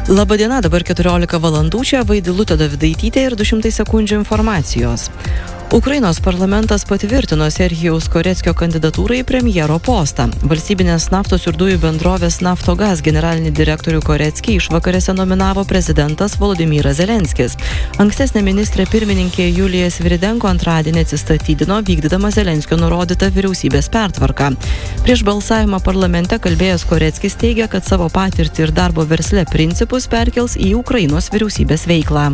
Labadiena, dabar 14 valandų, čia Vaidilutė Davidaitytė ir 200 sekundžių informacijos. Ukrainos parlamentas patvirtino Serhijaus Koreckio kandidatūrą į premjero postą. Valstybinės naftos ir dujų bendrovės Naftogaz generalinį direktorių Koreckį išvakarėse nominavo prezidentas Volodymyras Zelenskis. Ankstesnė ministrė pirmininkė Julija Sviridenko antradienį atsistatydino, vykdydama Zelenskio nurodytą vyriausybės pertvarką. Prieš balsavimą parlamente kalbėjęs Koreckis teigia, kad savo patirtį ir darbo versle principus perkels į Ukrainos vyriausybės veiklą.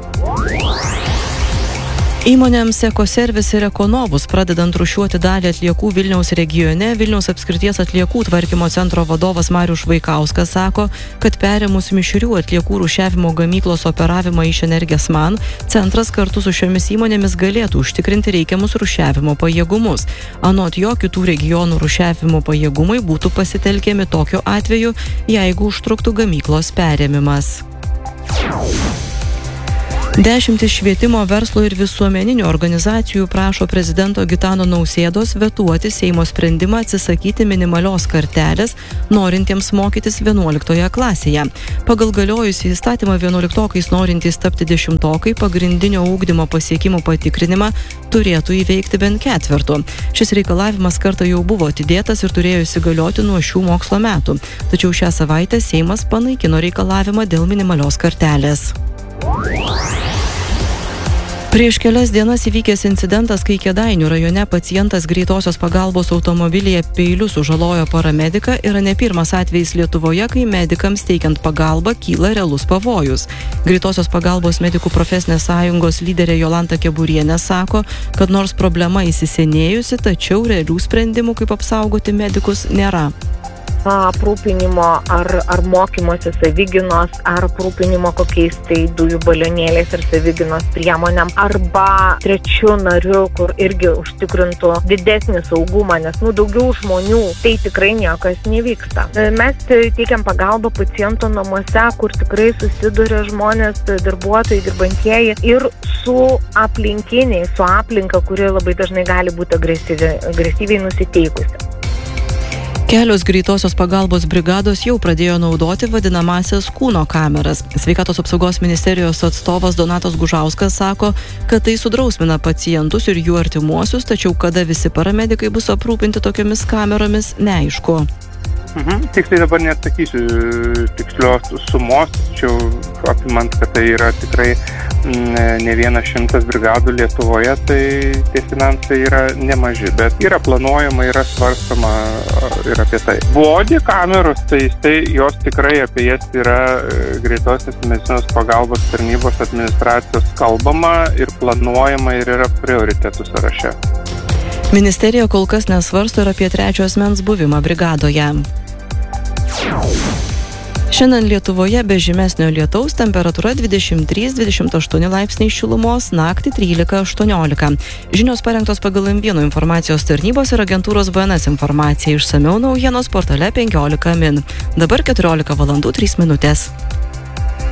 Įmonėms Ekoservis ir Ekonovus pradedant rūšiuoti dalį atliekų Vilniaus regione, Vilniaus apskrities atliekų tvarkymo centro vadovas Marius Švaikauskas sako, kad perėmus mišrių atliekų rūšiavimo gamyklos operavimą iš Energesman, centras kartu su šiomis įmonėmis galėtų užtikrinti reikiamus rūšiavimo pajėgumus. Anot jo, kitų regionų rūšiavimo pajėgumai būtų pasitelkiami tokiu atveju, jeigu užtruktų gamyklos perėmimas. Dešimtis švietimo, verslo ir visuomeninių organizacijų prašo prezidento Gitano Nausėdos vetuoti Seimo sprendimą atsisakyti minimalios kartelės norintiems mokytis 11 klasėje. Pagal galiojusį įstatymą 11-okais norintys tapti 10-okai pagrindinio ugdymo pasiekimų patikrinimą turėtų įveikti bent ketvirtu. Šis reikalavimas kartą jau buvo atidėtas ir turėjo įsigalioti nuo šių mokslo metų. Tačiau šią savaitę Seimas panaikino reikalavimą dėl minimalios kartelės. Prieš kelias dienas įvykęs incidentas, kai Kėdainių rajone pacientas greitosios pagalbos automobilyje peiliu sužalojo paramediką, yra ne pirmas atvejis Lietuvoje, kai medikams teikiant pagalbą kyla realus pavojus. Greitosios pagalbos medikų profesinės sąjungos lyderė Jolanta Keburienė sako, kad nors problema įsisenėjusi, tačiau realių sprendimų, kaip apsaugoti medikus, nėra. Aprūpinimo ar mokymosi savigynos, ar aprūpinimo kokiais tai dujų balionėliais ar savigynos priemonėm, arba trečiu nariu, kur irgi užtikrintų didesnį saugumą, nes daugiau žmonių tai tikrai niekas nevyksta. Mes teikiam pagalbą paciento namuose, kur tikrai susiduria žmonės, darbuotojai, dirbantieji ir su aplinkiniai, su aplinka, kuri labai dažnai gali būti agresyviai nusiteikusi. Kelios greitosios pagalbos brigados jau pradėjo naudoti vadinamąsias kūno kameras. Sveikatos apsaugos ministerijos atstovas Donatas Gužauskas sako, kad tai sudrausmina pacientus ir jų artimuosius, tačiau kada visi paramedikai bus aprūpinti tokiomis kameromis, neaišku. Tiksliai dabar neatsakysiu tikslios sumos, tačiau apimant, kad tai yra tikrai ne 100 brigadų Lietuvoje, tai tie finansai yra nemaži, bet yra planuojama, yra svarstama ir apie tai. Body kameros, tai jos tikrai apie jas yra greitosios medicinos pagalbos tarnybos administracijos kalbama ir planuojama ir yra prioritetų sąraše. Ministerija kol kas nesvarsto ir apie trečio asmens buvimą brigadoje. Šiandien Lietuvoje be žymesnio lietaus temperatūra 23-28 laipsniai šilumos, naktį 13-18. Žinios parengtos pagal M1 informacijos tarnybos ir agentūros BNS informacija. Išsamiau naujienos portale 15 min. Dabar 14 valandų 3 minutės.